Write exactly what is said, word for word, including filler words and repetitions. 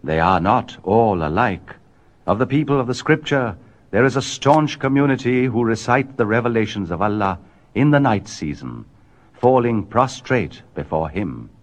They are not all alike. Of the people of the Scripture, there is a staunch community who recite the revelations of Allah in the night season, falling prostrate before Him.